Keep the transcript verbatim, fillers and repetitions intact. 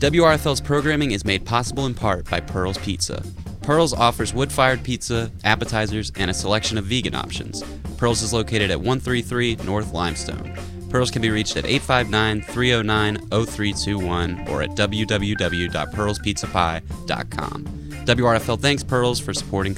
W R F L's programming is made possible in part by Pearl's Pizza. Pearl's offers wood-fired pizza, appetizers, and a selection of vegan options. Pearl's is located at one thirty-three North Limestone. Pearl's can be reached at eight five nine, three oh nine, oh three two one or at w w w dot pearls pizza pie dot com. W R F L thanks Pearl's for supporting